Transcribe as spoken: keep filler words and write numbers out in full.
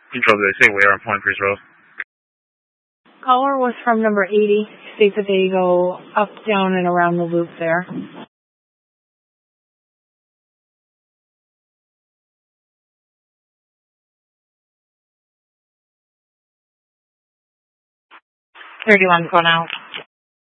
Control, did they say where on Point Breeze Road? Caller was from number eighty. States that they go up, down, and around the loop there. thirty-one's going out.